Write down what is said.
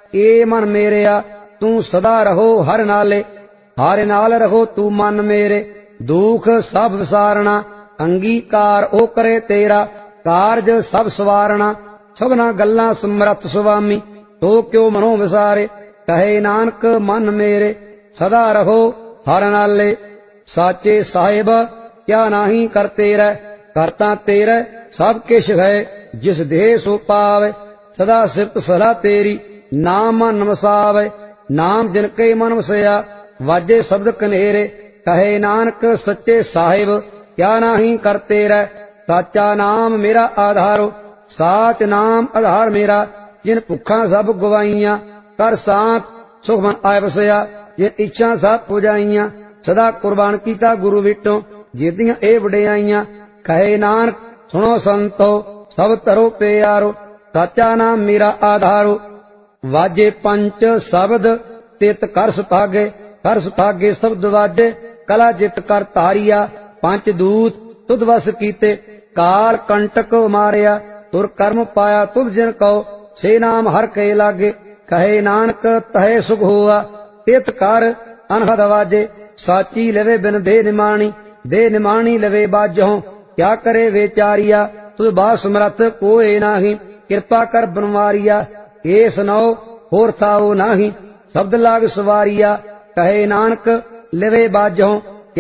ए मन मेरेया तू सदा रहो हर नाले, हर नाल रहो तू मन मेरे, दुख सब विसारना, अंगीकार ओ करे तेरा, कारज सब सवारना, सबना गल्लां समरथ सुवामी, तो क्यों मनो विसारे, कहे नानक मन मेरे, सदा रहो हर नाले। साचे साहिब क्या नाही कर तेरै, करता तेरै सब किश है, जिस देह सो पावे, सदा सिफत सलाह तेरी, नाम मन वसावे, नाम जिनके मन वसया, वाजे शब्द कनेरे, कहे नानक सच्चे साहिब क्या नाही कर तेरै, साचा नाम मेरा आधारो, साच नाम आधार मेरा, जिन भुखा सब गवाइया, कर सांत सुख मन आय वसया, जिन इच्छा सब पुजाइया, सदा कुर्बान कीता गुरु विटों, जेदियां ए वडियाइयां, कहे नानक सुनो संतो, सब धरो प्यारो, साचा नाम मेरा आधारो, वाजे पंच शब्द तित कर सुभागे, कर सुभागे शब्द वाजे, कला जित कर तारिया, पंच दूत तुद वस कीते, काल कंटक मारिया, तुर कर्म पाया तुद जिन कहो, से नाम हर के लागे, कहे नानक तहे सुख हुआ, तित कर अनहद वाजे, साची लवे बिन दे निमाणी, दे निमाणी लवे बाजहों, क्या करे वेचारिया, तुझ बा समरथ कोई नाही, कृपा कर बनवारिया, ए सुनो होर थाओ नाही, शब्द लाग सवारिया, कहे नानक लवे बाजहों,